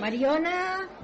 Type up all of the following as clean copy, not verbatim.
Mariona!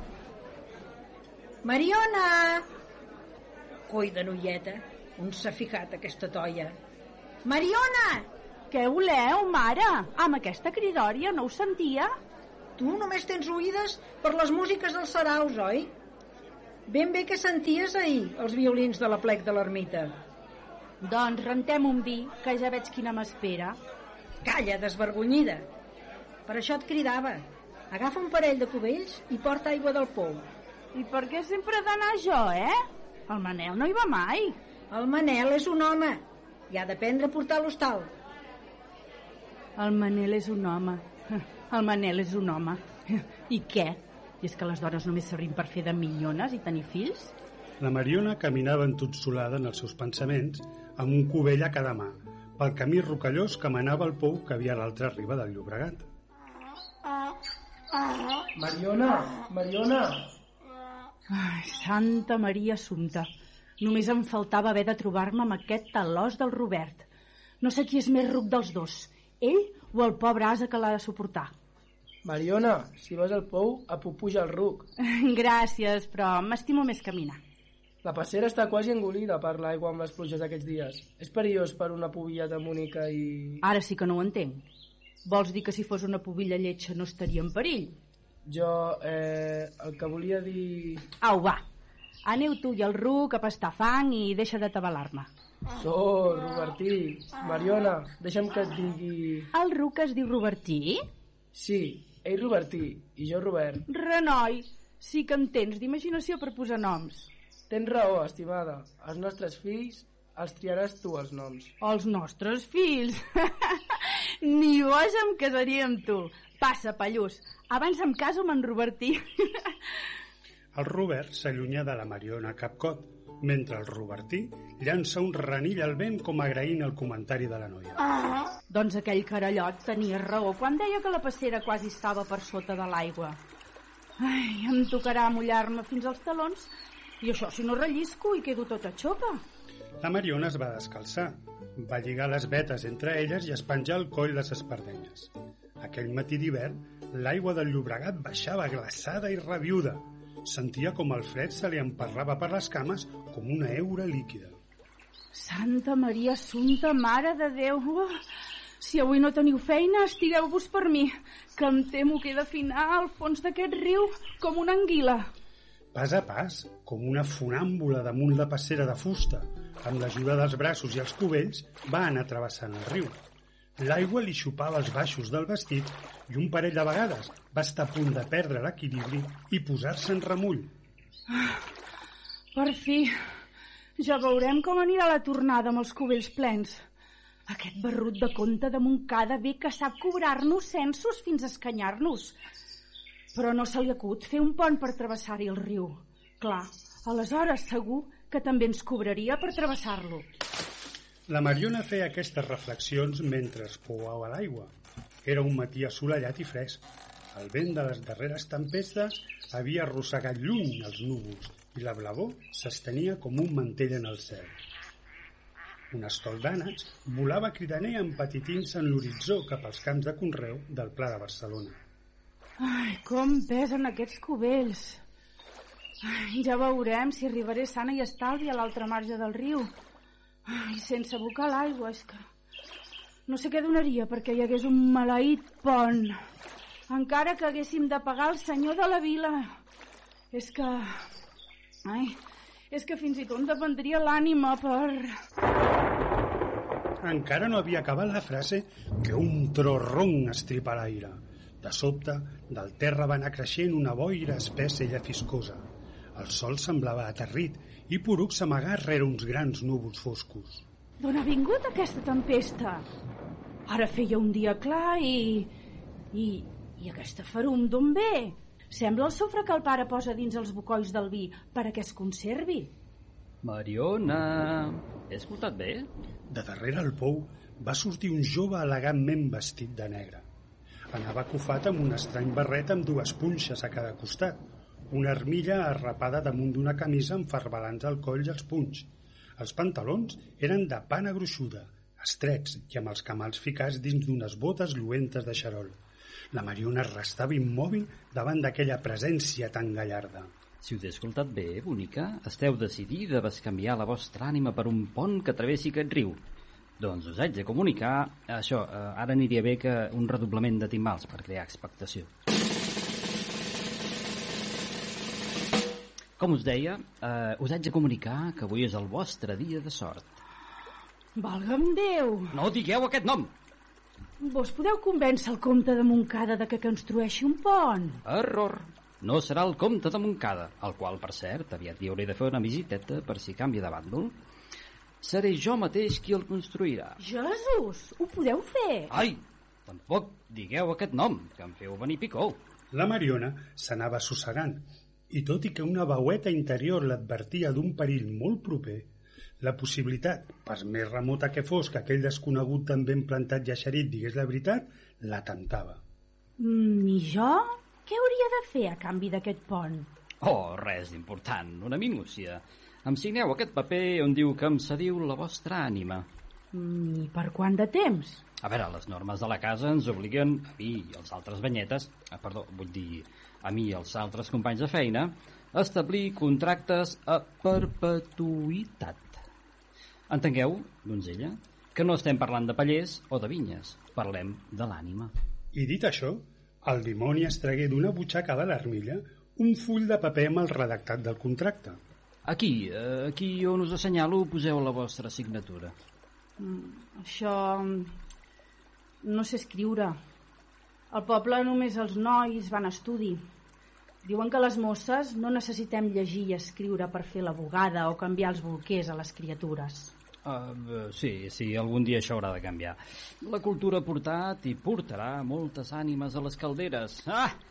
Mariona! Coi de noieta, on s'ha ficat aquesta toia? Mariona! Què voleu, mare? Amb aquesta cridòria no ho sentia? Tu només tens oïdes per les músiques dels saraus, oi? Ben bé que senties ahir els violins de la plec de l'ermita. Doncs rentem un vi, que ja veig quina m'espera. Calla, desvergonyida. Per això et cridava. Agafa un parell de cubells i porta aigua del pou. I per què sempre he d'anar jo, El Manel no hi va mai. El Manel és un home i ha d'aprendre a portar l'hostal. El Manel és un home. El Manel és un home. I què? I és que les dones només servim per fer de minyones i tenir fills? La Mariona caminava entotsolada en els seus pensaments amb un cubell a cada mà, pel camí rocallós que manava al pou que havia a l'altra riba del Llobregat. Mariona! Ai, Santa Maria Assumpta. Només em faltava haver de trobar-me amb aquest talòs del Robert. No sé qui és més ruc dels dos, ell o el pobre ase que l'ha de suportar. Mariona, si vas al pou, apupuja el ruc. Gràcies, però m'estimo més caminar. La passera està quasi engolida per l'aigua amb les pluges d'aquests dies. És perillós per una pubilla de Múnica i... Ara sí que no ho entenc. Vols dir que si fos una pubilla lletja no estaria en perill? Jo, el que volia dir... Au, va. Aneu tu i el ruc a pastar fang i deixa de tabalar-me. Robertí. Mariona, deixa'm que et digui... El ruc es diu Robertí? Sí, ell Robertí i jo Robert. Renoi, sí que en tens d'imaginació per posar noms. Tens raó, estimada. Els nostres fills els triaràs tu, els noms. Els nostres fills? Ni boja em casaria amb tu. Passa, pallús. Abans em caso amb en Robertí. El Robert s'allunya de la Mariona capcot, mentre el Robertí llança un renill al vent com agraint el comentari de la noia. Doncs aquell carallot tenia raó quan deia que la passera quasi estava per sota de l'aigua. Ai, em tocarà mullar-me fins als talons i això si no rellisco i quedo tota xopa. La Mariona es va descalçar, va lligar les vetes entre elles i es penjà al coll les espardenyes. Aquell matí d'hivern, l'aigua del Llobregat baixava glaçada i rabiuda. Sentia com el fred se li emparrava per les cames com una heura líquida. Santa Maria Assumpta, Mare de Déu! Si avui no teniu feina, estigueu-vos per mi, que em temo que he d'afinar al fons d'aquest riu com una anguila. Pas a pas, com una funàmbula damunt la passera de fusta, amb l'ajuda dels braços i els cubells, va anar travessant el riu. L'aigua li xupava els baixos del vestit i un parell de vegades va estar a punt de perdre l'equilibri i posar-se en remull. Per fi, ja veurem com anirà la tornada amb els cubells plens. Aquest barrut de conte de Montcada ve que sap cobrar-nos censos fins a escanyar-nos. Però no se li acut fer un pont per travessar-hi el riu. Clar, aleshores segur que també ens cobraria per travessar-lo. La Mariona feia aquestes reflexions mentre es pouava l'aigua. Era un matí assolellat i fresc. El vent de les darreres tempestes havia arrossegat lluny els núvols i la blavor s'estenia com un mantell en el cel. Un estol d'ànecs volava cridaner empetitint-se en l'horitzó cap als camps de conreu del Pla de Barcelona. Ai, com pesen aquests cubells. Ai, ja veurem si arribaré sana i estalvi a l'altra marge del riu. Ai, sense abocar l'aigua, és que... No sé què donaria perquè hi hagués un maleït pont. Encara que haguéssim de pagar el senyor de la vila. És que... Ai, és que fins i tot dependria l'ànima per... Encara no havia acabat la frase que un tro ronc estripa l'aire. De sobte, del terra va anar creixent una boira espessa i llafiscosa. El sol semblava aterrit i Poruc s'amagà rere uns grans núvols foscos. D'on ha vingut aquesta tempesta? Ara feia un dia clar i aquesta ferum d'on ve? Sembla el sofre que el pare posa dins els bocolls del vi perquè es conservi. Mariona, he escoltat bé? De darrere el pou va sortir un jove elegantment vestit de negre. Anava acufat amb un estrany barret amb dues punxes a cada costat, una armilla arrapada damunt d'una camisa amb farbalans al coll i als punys. Els pantalons eren de pana gruixuda, estrets i amb els camals ficats dins d'unes botes lluentes de xarol. La Mariona restava immòbil davant d'aquella presència tan gallarda. Si us he escoltat bé, bonica, esteu decidida a bescanviar la vostra ànima per un pont que travessi aquest riu. Doncs us haig de comunicar... Això, ara aniria bé que un redoblament de timbals per crear expectació. Com us deia, us haig de comunicar que avui és el vostre dia de sort. Valga'm Déu! No digueu aquest nom! Vos podeu convèncer el comte de Montcada de que construeixi un pont? Error! No serà el comte de Montcada, al qual, per cert, aviat hi hauré de fer una visiteta per si canvia de bàndol. Seré jo mateix qui el construirà. Jesús, ho podeu fer? Ai, tampoc digueu aquest nom, que em feu venir picó. La Mariona s'anava assossegant, i tot i que una veueta interior l'advertia d'un perill molt proper, la possibilitat, per més remota que fos que aquell desconegut tan ben plantat i eixerit digués la veritat, la temptava. I jo? Què hauria de fer a canvi d'aquest pont? Oh, res d'important, una minúcia. Em signeu aquest paper on diu que em cediu la vostra ànima. I per quant de temps? A veure, les normes de la casa ens obliguen, a mi i als altres banyetes, a mi i als altres companys de feina, a establir contractes a perpetuïtat. Entengueu, donzella, que no estem parlant de pallers o de vinyes, parlem de l'ànima. I dit això, el dimoni es tragué d'una butxaca de l'armilla un full de paper amb el redactat del contracte. Aquí on us assenyalo poseu la vostra signatura. Això... no sé escriure. Al poble només els nois van a estudi. Diuen que les mosses no necessitem llegir i escriure per fer la bugada o canviar els bolquers a les criatures. Sí, algun dia això haurà de canviar. La cultura ha portat i portarà moltes ànimes a les calderes.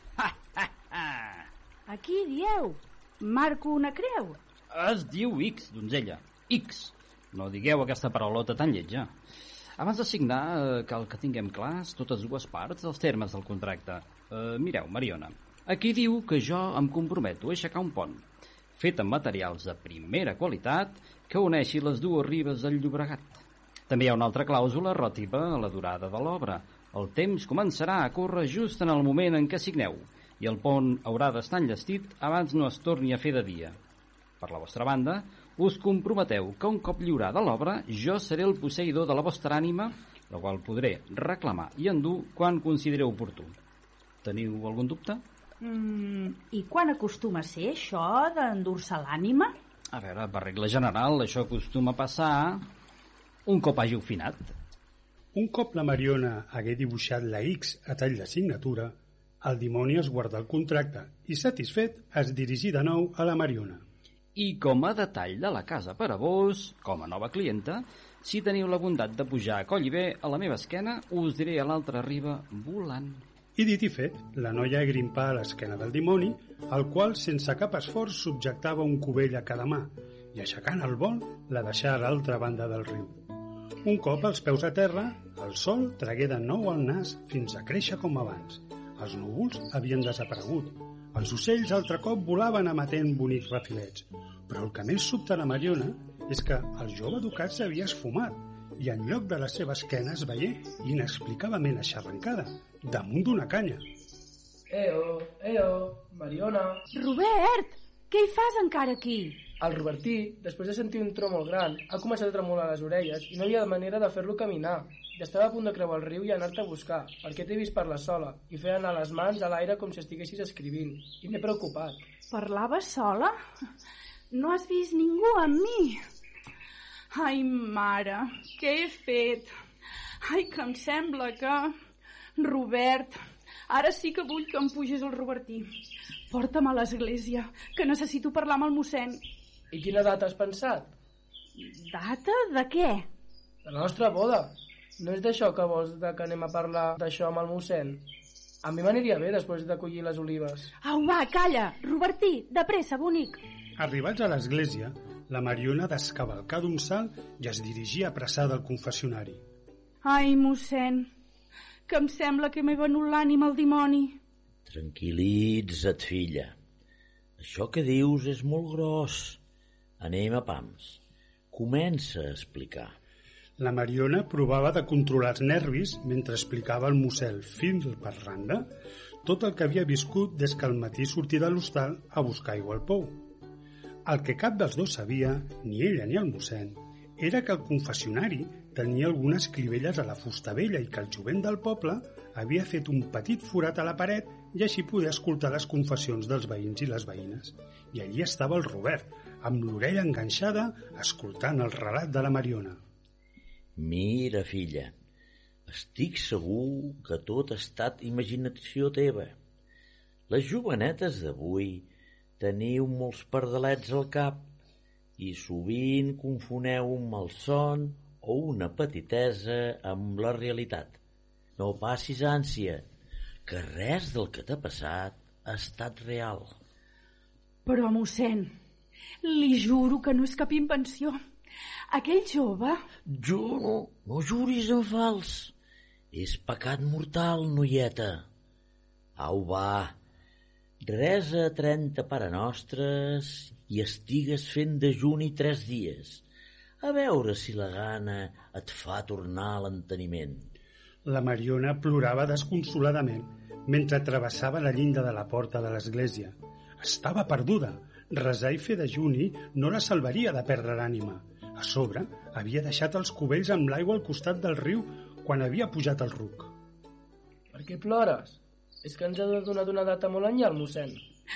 A qui dieu? Marco una creu? Es diu X, donzella. X. No digueu aquesta paraulota tan lletja. Abans de signar, cal que tinguem clars totes dues parts dels termes del contracte. Mireu, Mariona, aquí diu que jo em comprometo a aixecar un pont, fet amb materials de primera qualitat que uneixi les dues ribes del Llobregat. També hi ha una altra clàusula relativa a la durada de l'obra. El temps començarà a córrer just en el moment en què signeu i el pont haurà d'estar enllestit abans no es torni a fer de dia. Per la vostra banda, us comprometeu que un cop lliurada l'obra jo seré el posseïdor de la vostra ànima, la qual podré reclamar i endur quan considereu oportú. Teniu algun dubte? I quan acostuma a ser això d'endur-se l'ànima? A veure, per regla general, això acostuma a passar un cop hàgiu finat. Un cop la Mariona hagué dibuixat la X a tall de signatura, el dimoni es guarda el contracte i, satisfet, es dirigí de nou a la Mariona. I com a detall de la casa per a vos, com a nova clienta, si teniu la bondat de pujar a coll i bé a la meva esquena, us diré a l'altra riba volant. I dit i fet, la noia grimpà a l'esquena del dimoni, el qual, sense cap esforç, subjectava un cubell a cada mà, i aixecant el vol, la deixà a l'altra banda del riu. Un cop als peus a terra, el sol tragué de nou el nas fins a créixer com abans. Els núvols havien desaparegut. Els ocells altre cop volaven emetent bonics refilets. Però el que més sobta la Mariona és que el jove educat s'havia esfumat i en lloc de la seva esquena es veié inexplicablement aixarrancada damunt d'una canya. Mariona. Robert, què hi fas encara aquí? El Robertí, després de sentir un tro molt gran, ha començat a tremolar les orelles i no hi ha manera de fer-lo caminar. Ja estava a punt de creuar el riu i anar-te a buscar, perquè t'he vist parlar sola i fer anar les mans a l'aire com si estiguessis escrivint. I m'he preocupat. Parlava sola? No has vist ningú amb mi? Ai, mare, què he fet? Ai, que em sembla que... Robert, ara sí que vull que em puges el Robertí. Porta'm a l'església, que necessito parlar amb el mossèn. I quina data has pensat? Data de què? De la nostra boda. No és d'això que vols que anem a parlar d'això amb el mossèn? A mi m'aniria bé després de collir les olives. Au, va, calla! Robertí, de pressa, bonic! Arribats a l'església, la Mariona descavalcà d'un salt i es dirigia apressada al confessionari. Ai, mossèn, que em sembla que m'he venut l'ànima al dimoni. Tranquil·litza't, filla. Això que dius és molt gros. Anem a pams. Comença a explicar. La Mariona provava de controlar els nervis mentre explicava al mossèn fil per randa tot el que havia viscut des que al matí sortia de l'hostal a buscar aigua al pou. El que cap dels dos sabia, ni ella ni el mossèn, era que el confessionari tenia algunes clivelles a la fusta vella i que el jovent del poble havia fet un petit forat a la paret i així poder escoltar les confessions dels veïns i les veïnes. I allí estava el Robert, amb l'orella enganxada, escoltant el relat de la Mariona. Mira, filla, estic segur que tot ha estat imaginació teva. Les jovenetes d'avui teniu molts pardalets al cap i sovint confoneu un malson o una petitesa amb la realitat. No passis ànsia, que res del que t'ha passat ha estat real. Però, mossèn, li juro que no és cap invenció. Aquell jove... Juro, no juris en fals. És pecat mortal, noieta. Au, va, resa 30 parenostres i estigues fent dejuni 3 dies. A veure si la gana et fa tornar a l'enteniment. La Mariona plorava desconsoladament mentre travessava la llinda de la porta de l'església. Estava perduda. Resar i fer dejuni no la salvaria de perdre l'ànima. A sobre, havia deixat els cubells amb l'aigua al costat del riu quan havia pujat el ruc. Per què plores? És que ens ha donat una data molt enllà, el mossèn.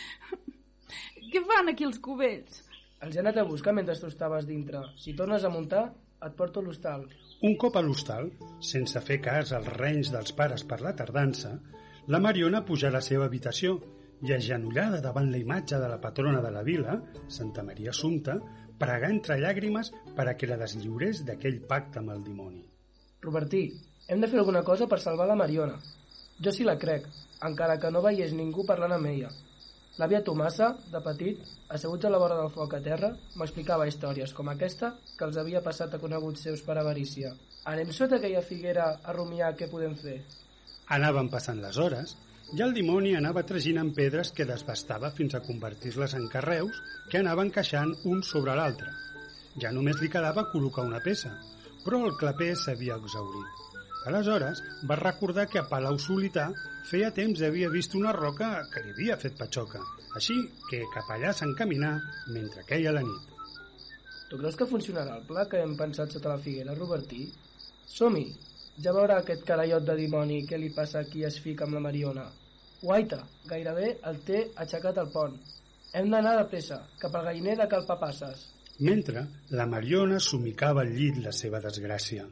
Què fan aquí els cubells? Els he anat a buscar mentre tu estaves dintre. Si tornes a muntar, et porto a l'hostal. Un cop a l'hostal, sense fer cas als renys dels pares per la tardança, la Mariona pujà a la seva habitació i, agenollada davant la imatge de la patrona de la vila, Santa Maria Assumpta, pregà entre llàgrimes per a que la deslliurés d'aquell pacte amb el dimoni. Robertí, hem de fer alguna cosa per salvar la Mariona. Jo sí la crec, encara que no veiés ningú parlant amb ella. L'àvia Tomassa, de petit, asseguts a la vora del foc a terra, m'explicava històries com aquesta que els havia passat a coneguts seus per avarícia. Anem sota aquella figuera a rumiar què podem fer. Anaven passant les hores i el dimoni anava traginant pedres que desbastava fins a convertir-les en carreus que anaven encaixant un sobre l'altre. Ja només li quedava col·locar una peça, però el claper s'havia exhaurit. Aleshores va recordar que a Palau Solità feia temps havia vist una roca que li havia fet patxoca, així que cap allà s'encaminà mentre queia la nit. Tu creus que funcionarà el pla que hem pensat sota la figuera, Robertí? Som-hi! Ja veurà aquest carallot de dimoni què li passa a qui es fica amb la Mariona. Guaita, gairebé el té aixecat al pont. Hem d'anar de pressa, cap al galliner de Cal Papasses. Mentre la Mariona somicava al llit la seva desgràcia.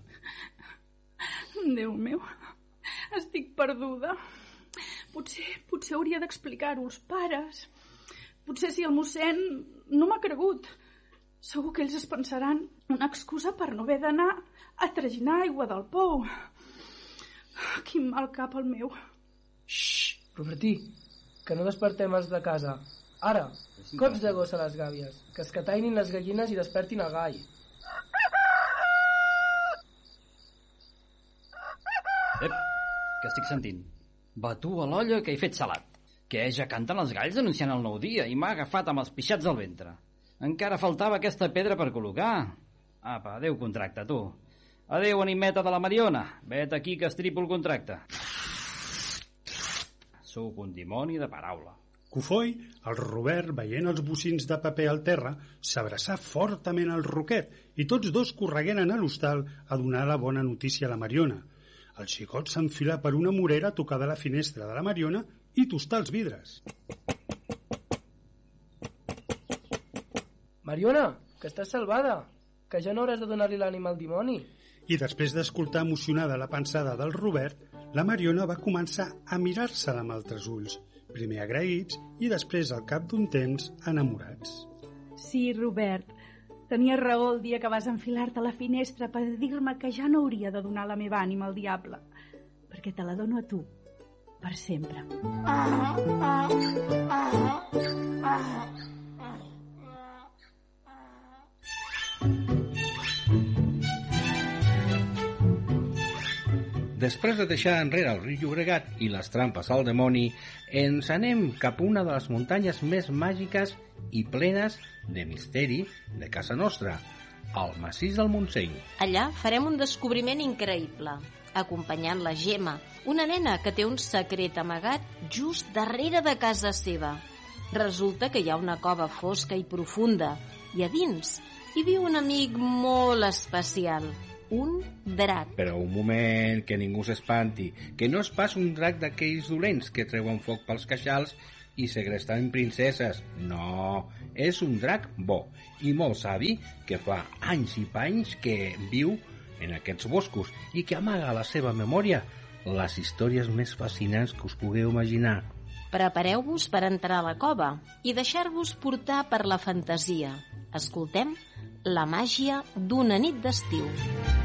Déu meu, estic perduda. Potser hauria d'explicar-ho als pares. Potser si el mossèn no m'ha cregut. Segur que ells es pensaran una excusa per no haver d'anar a traginar aigua del pou. Quin mal cap el meu. Xxxt, Robertí, que no despertem els de casa. Ara, cops de gos a les gàbies, que es catainin les gallines i despertin el gall. Ep, què estic sentint? Batu a l'olla que he fet salat. Que ja canten els galls anunciant el nou dia i m'ha agafat amb els pixats al ventre. Encara faltava aquesta pedra per col·locar. Apa, adéu contracte, tu. Adéu, animeta de la Mariona. Vet aquí que estripo el contracte. Sóc un dimoni de paraula. Cofoi, el Robert, veient els bocins de paper al terra, s'abraçà fortament al Roquet i tots dos corregueren a l'hostal a donar la bona notícia a la Mariona. El xicot s'enfilà per una morera a tocar de la finestra de la Mariona i tostar els vidres. Mariona, que estàs salvada, que ja no hauràs de donar-li l'ànima al dimoni. I després d'escoltar emocionada la pensada del Robert, la Mariona va començar a mirar-se-la amb altres ulls, primer agraïts i després, al cap d'un temps, enamorats. Sí, Robert, tenies raó el dia que vas enfilar-te a la finestra per dir-me que ja no hauria de donar la meva ànima al diable, perquè te la dono a tu, per sempre. Després de deixar enrere el riu Llobregat i les trampes al dimoni, ens anem cap a una de les muntanyes més màgiques i plenes de misteri de casa nostra, al massís del Montseny. Allà farem un descobriment increïble, acompanyant la Gemma, una nena que té un secret amagat just darrere de casa seva. Resulta que hi ha una cova fosca i profunda, i a dins hi viu un amic molt especial, un drac. Però un moment, que ningú s'espanti, que no és pas un drac d'aquells dolents que treuen foc pels queixals i segresten princeses. No, és un drac bo i molt savi que fa anys i panys que viu en aquests boscos i que amaga a la seva memòria les històries més fascinants que us pugueu imaginar. Prepareu-vos per entrar a la cova i deixar-vos portar per la fantasia. Escoltem La màgia d'una nit d'estiu.